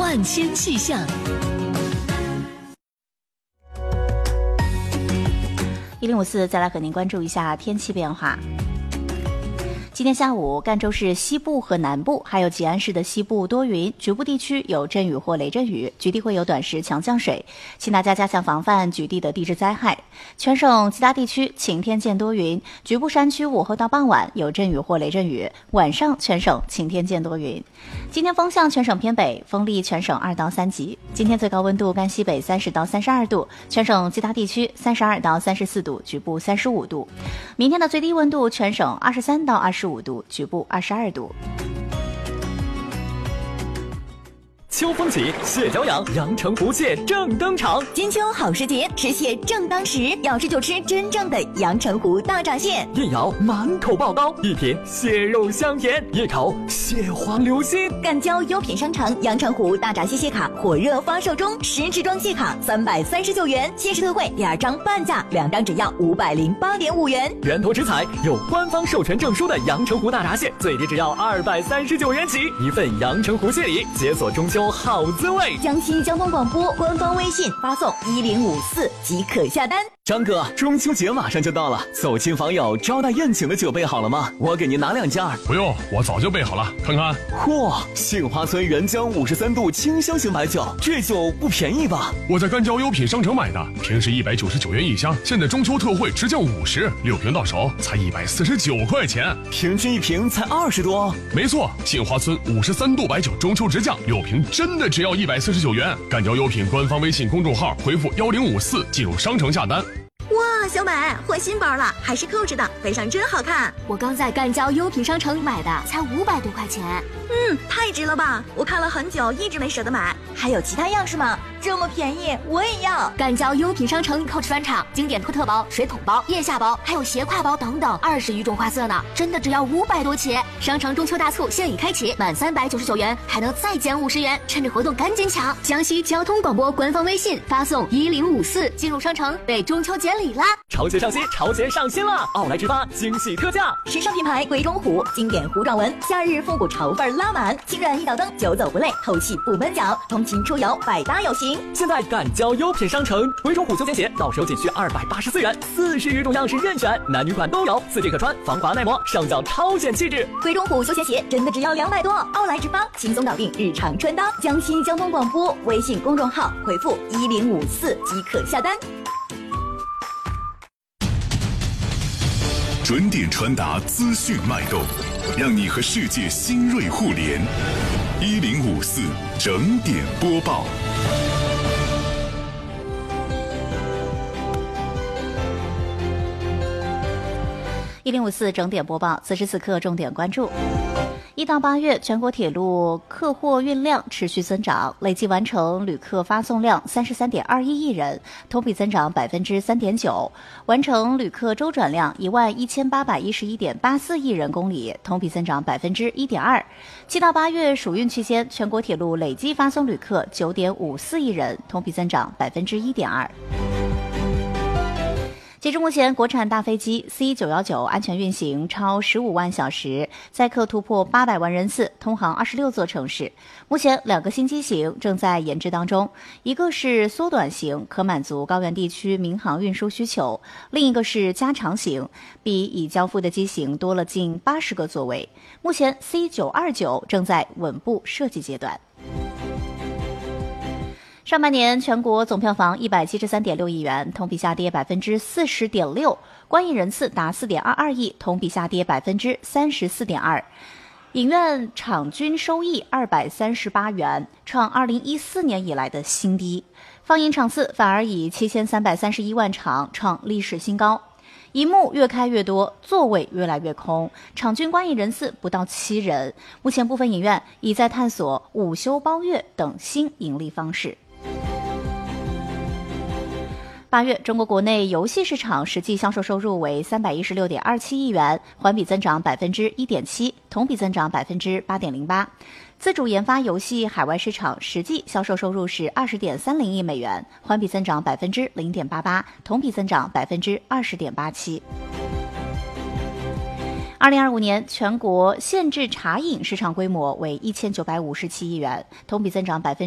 万千气象。 1054再来和您关注一下天气变化。今天下午，赣州市西部和南部，还有吉安市的西部多云，局部地区有阵雨或雷阵雨，局地会有短时强降水，请大家加强防范局地的地质灾害。全省其他地区晴天见多云，局部山区午后到傍晚有阵雨或雷阵雨，晚上全省晴天见多云。今天风向全省偏北，风力全省2到3级。今天最高温度赣西北30到32度，全省其他地区32到34度，局部35度。明天的最低温度全省23到25度，局部22度。 秋风起，蟹脚痒，阳澄湖蟹正登场。 金秋好时节，吃蟹正当时，要吃就吃真正的阳澄湖大闸蟹。 一咬满口爆膏，一品蟹肉香甜，一口蟹黄流心。 赣交优品商城阳澄湖大闸蟹蟹卡火热发售中，10支装蟹卡339元，限时特惠第2张半价，2张只要508.5元。 源头直采有官方授权证书的阳澄湖大闸蟹，最低只要239元起，一份阳澄湖蟹礼，解锁中秋好滋味。 江西交通广播官方微信发送1054即可下单。 张哥，中秋节马上就到了，走亲访友招待宴请的酒备好了吗？我给您拿2件。 不用，我早就备好了，看看。 嚯，杏花村原浆53度清香型白酒，这酒不便宜吧？ 我在赣交优品商城买的，平时199元一箱，现在中秋特惠直降50，6瓶到手才149块钱， 平均一瓶才20多。 没错，杏花村53度白酒中秋直降，6瓶真的只要149元。赣交优品官方微信公众号回复1054进入商城下单。 哇，小美换新包了，还是扣着的，背上真好看。 我刚在赣交优品商城买的，才500多块钱。 太值了吧！我看了很久，一直没舍得买。还有其他样式吗？这么便宜，我也要。 赣交优品商城扣专场，经典托特包、水桶包、腋下包，还有斜挎包等等，20余种花色呢，真的只要500多起。商城中秋大促现已开启，满399元还能再减50元，趁着活动赶紧抢！江西交通广播官方微信发送1054进入商城，备中秋节礼啦！ 潮鞋上新，潮鞋上新了！奥莱直发惊喜特价， 时尚品牌归中虎，经典糊状纹，夏日复古潮范拉满，轻软一倒蹬，久走不累，透气不闷脚，通勤出游百搭有型。 现在赣交优品商城，归中虎休闲鞋到手仅需284元，40余种样式任选，男女款都有，4季可穿，防滑耐磨，上脚超显气质。 归中虎休闲鞋真的只要200多，奥莱直发轻松搞定日常穿搭。江西交通广播微信公众号回复1054即可下单。 准点传达资讯脉动，让你和世界新锐互联。1054整点播报。 1054整点播报，此时此刻重点关注。1到8月，全国铁路客货运量持续增长，累计完成旅客发送量33.21亿人，同比增长3.9%，完成旅客周转量11811.84亿人公里，同比增长1.2%。7到8月暑运期间，全国铁路累计发送旅客9.54亿人，同比增长1.2%。截至目前，国产大飞机 C919 安全运行超15万小时，载客突破800万人次，通航26座城市。目前2个新机型正在研制当中，一个是缩短型，可满足高原地区民航运输需求；另一个是加长型，比已交付的机型多了近80个座位。目前 C929 正在稳步设计阶段。上半年全国总票房173.6亿元，同比下跌40.6%，观影人次达4.22亿，同比下跌34.2%。影院场均收益238元，创2014年以来的新低。放映场次反而以7331万场创历史新高。银幕越开越多，座位越来越空，场均观影人次不到7人。目前部分影院已在探索午休包月等新盈利方式。8月，中国国内游戏市场实际销售收入为316.27亿元，环比增长1.7%，同比增长8.08%。自主研发游戏海外市场实际销售收入是20.30亿美元，环比增长0.88%，同比增长20.87%。2025年全国限制茶饮市场规模为1957亿元，同比增长